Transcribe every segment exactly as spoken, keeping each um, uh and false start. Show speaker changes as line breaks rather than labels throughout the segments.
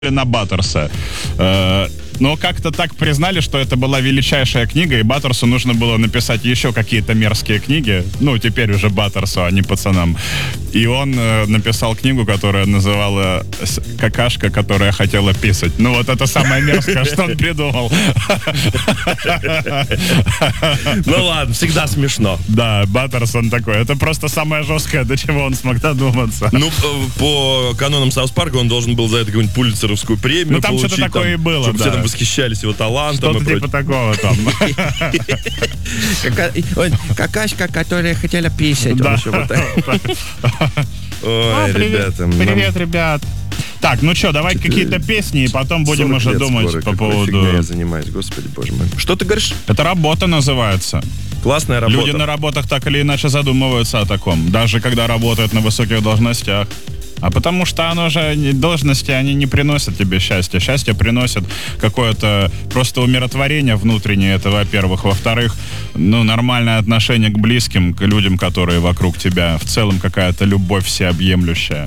на Баттерса. Э, но как-то так признали, что это была величайшая книга, и Баттерсу нужно было написать еще какие-то мерзкие книги. Ну, теперь уже Баттерсу, а не пацанам. И он э, написал книгу, которая называла «Какашка, которая хотела писать». Ну, вот это самое мерзкое, что он придумал.
Ну ладно, всегда смешно.
Да, Баттерс он такой. Это просто самое жесткое, до чего он смог додуматься.
Ну, по канонам Саус Парка он должен был за это какую-нибудь пулитцеровскую премию
ну, там
получить.
что-то такое
там,
и было,
чтобы
да.
все там восхищались его талантом.
Что-то типа такого там.
Какашка, которая хотела писать.
Да.
Ой, ребята.
Привет, ребят. Так, ну что, давай какие-то песни, и потом будем уже думать по поводу...
я занимаюсь, господи, боже мой. Что ты говоришь?
Это работа называется.
Классная работа.
Люди на работах так или иначе задумываются о таком, даже когда работают на высоких должностях. А потому что оно же, должности, они не приносят тебе счастья. Счастье приносит какое-то просто умиротворение внутреннее, это во-первых. Во-вторых, ну, нормальное отношение к близким, к людям, которые вокруг тебя. В целом какая-то любовь всеобъемлющая.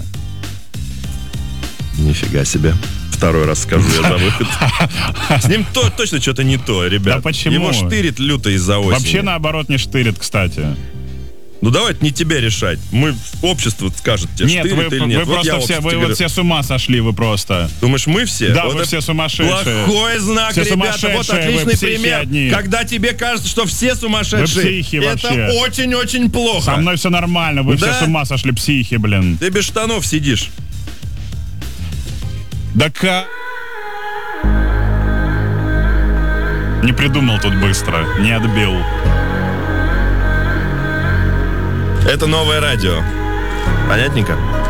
Нифига себе. Второй раз скажу я за выход. С ним то, точно что-то не то, ребят.
Да почему?
Его штырит люто из-за осени.
Вообще, наоборот, не штырит, кстати.
Ну, давайте не тебе решать. Мы, общество скажет тебе,
нет,
штырит
вы,
или нет.
Вы
вот
просто все, вы вот все с ума сошли, вы просто.
Думаешь, мы все?
Да,
вот
вы все сумасшедшие.
Плохой знак,
все
ребята. Вот отличный пример.
Одни.
Когда тебе кажется, что все сумасшедшие.
Вы психи
это
вообще.
очень-очень плохо.
Со мной все нормально, вы
да?
все с ума сошли, психи, блин.
Ты без штанов сидишь.
Да как? Не придумал тут быстро, не отбил.
Это новое радио. Понятненько?